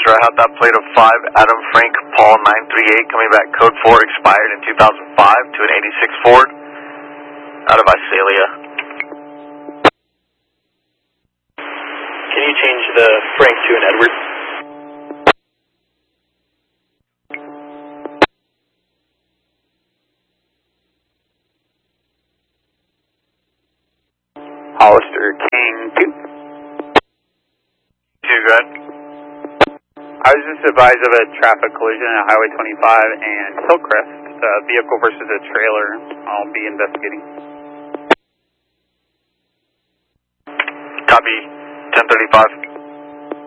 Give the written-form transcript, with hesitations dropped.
Roger, I have that plate of 5, Adam Frank Paul 938, coming back code 4, expired in 2005 to an 86 Ford, out of Visalia. Can you change the Frank to an Edward? Hollister King 2. 2, go ahead. I was just advised of a traffic collision at Highway 25 and Hillcrest, vehicle versus a trailer. I'll be investigating. Copy, 1035.